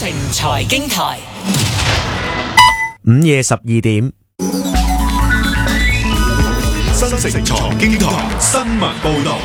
城財經台午夜12點， 新城財經台新聞報道。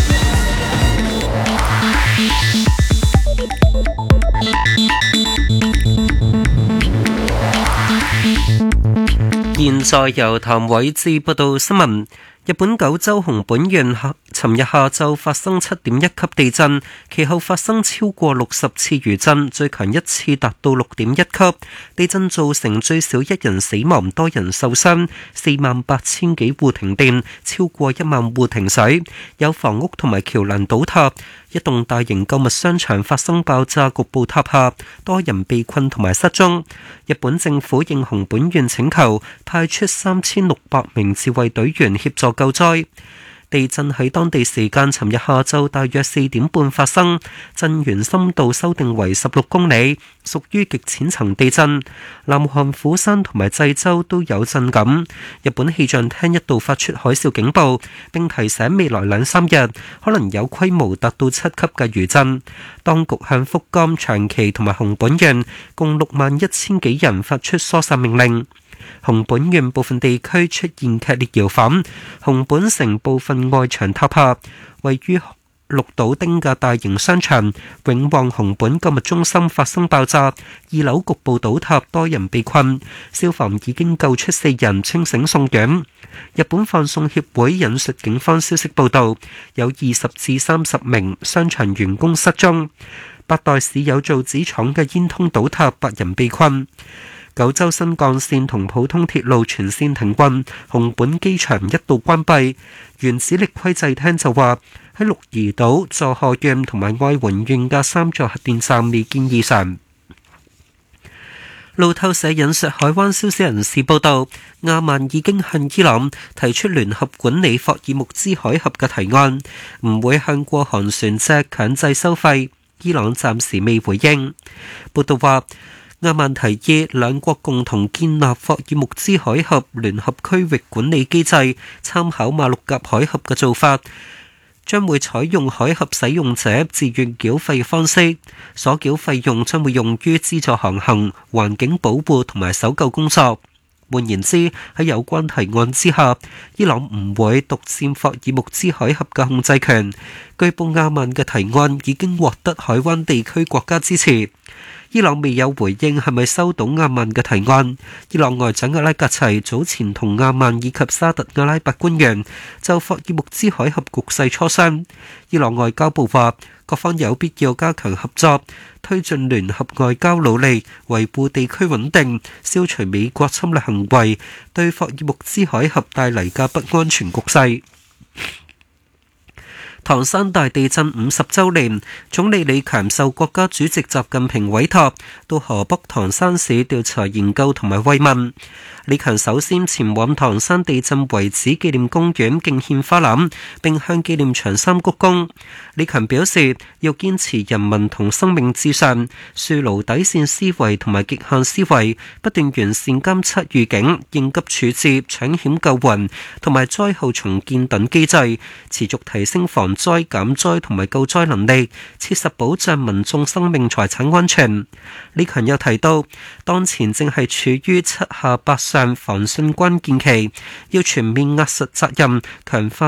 現在由譚偉智報道新聞。日本九州熊本縣尋日下晝發生7.1級地震，其後發生超過60次餘震，最強一次達到6.1級。地震造成最少1人死亡，多人受傷，48000幾戶停電，超過1萬戶停水，有房屋同埋橋樑倒塌。一棟大型購物商場發生爆炸，局部塌下，多人被困同埋失蹤。日本政府應熊本縣請求，派出3600名自衛隊員協助救災。地震喺當地時間尋日下晝大約4點半發生，震源深度修訂為16公里，屬於極淺層地震。南韓釜山同埋濟州都有震感。日本氣象廳一度發出海嘯警報，並提醒未來2-3日可能有規模達到7級嘅餘震。當局向福岡、長崎同埋熊本縣共61000幾人發出疏散命令。熊本縣部分地區出現劇烈搖晃，熊本城部分外牆塌下，位於鹿島町嘅大型商場永旺熊本購物中心發生爆炸，2樓局部倒塌，多人被困，消防已經救出4人，清醒送院。日本放送協會引述警方消息報道，有20至30名商場員工失蹤。八代市有造紙廠嘅煙囪倒塌，8人被困。九州新幹線同普通鐵路全線停運，熊本機場一度關閉。原子力規制廳就話，喺鹿兒島、佐賀縣同埋愛媛縣嘅3座核電站未見異常。路透社引述海灣消息人士報道，亞曼已經向伊朗提出聯合管理霍爾木茲海峽嘅提案，唔會向過航船隻強制收費。伊朗暫時未回應。報道話，亞曼提議兩國共同建立霍爾木茲海峽聯合區域管理機制，參考馬六甲海峽嘅做法，將會採用海峽使用者自願繳費方式，所繳費用將會用於資助航行、環境保護同埋搜救工作。換言之，喺有關提案之下，伊朗唔會獨佔霍爾木茲海峽嘅控制權。據報亞曼嘅提案已經獲得海灣地區國家支持。伊朗未有回應係咪收到亞曼嘅提案。伊朗外長阿拉格齊早前同亞曼以及沙特阿拉伯官員就霍爾木茲海峽局勢磋商。伊朗外交部話，各方有必要加強合作，推進聯合外交努力，維護地區穩定，消除美國侵略行為對霍爾木茲海峽帶嚟嘅不安全局勢。唐山大地震50週年，總理李強受國家主席習近平委託到河北唐山市調查研究同埋慰問。李強首先前往唐山地震遺址紀念公園敬獻花籃，並向紀念長衫鞠躬。李強表示，要堅持人民同生命至上，樹牢底線思維同埋極限思維，不斷完善監測預警、應急處置、搶險救援同埋災後重建等機制，持續提升防災減災同埋救災能力，切實保障民眾生命財產安全。李強又提到，當前正係處於7下8上防汛關鍵期，要全面壓實責任，強化